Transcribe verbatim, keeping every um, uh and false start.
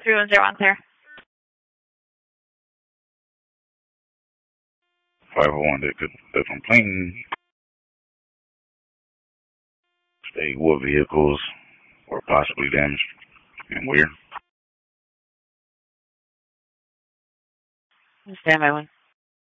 three one zero on clear. five oh one, the, the complainant state what vehicles were possibly damaged and where? Stand by one.